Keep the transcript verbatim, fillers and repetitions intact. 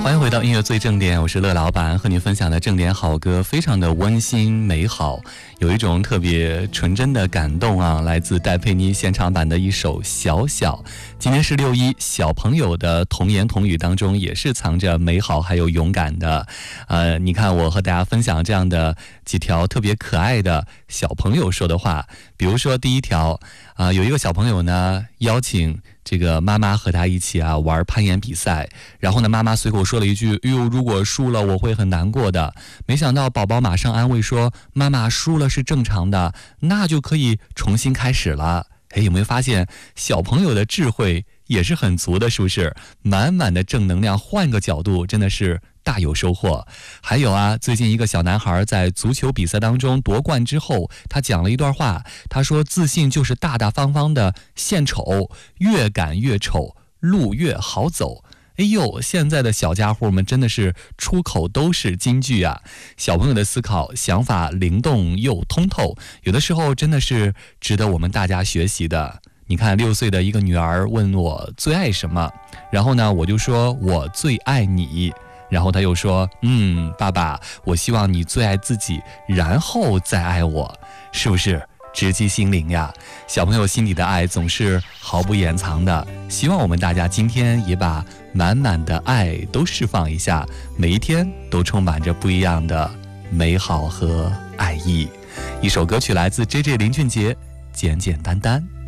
欢迎回到音乐最正点，我是乐老板，和你分享的正点好歌非常的温馨美好，有一种特别纯真的感动啊，来自戴佩妮现场版的一首小小。今天是六一，小朋友的童言童语当中也是藏着美好还有勇敢的。呃，你看我和大家分享这样的几条特别可爱的小朋友说的话，比如说第一条啊、呃，有一个小朋友呢邀请这个妈妈和他一起啊玩攀岩比赛，然后呢妈妈随口说了一句，哎呦，如果输了我会很难过的。没想到宝宝马上安慰说，妈妈，输了是正常的，那就可以重新开始了。哎，有没有发现小朋友的智慧也是很足的，是不是？满满的正能量，换个角度真的是大有收获。还有啊，最近一个小男孩在足球比赛当中夺冠之后，他讲了一段话，他说自信就是大大方方的献丑，越敢越丑，路越好走。哎呦，现在的小家伙们真的是出口都是金句啊！小朋友的思考想法灵动又通透，有的时候真的是值得我们大家学习的。你看，六岁的一个女儿问我最爱什么，然后呢我就说我最爱你，然后她又说，嗯，爸爸，我希望你最爱自己，然后再爱我，是不是直击心灵呀？小朋友心里的爱总是毫不掩藏的，希望我们大家今天也把满满的爱都释放一下，每一天都充满着不一样的美好和爱意。一首歌曲来自 J J 林俊杰，简简单单。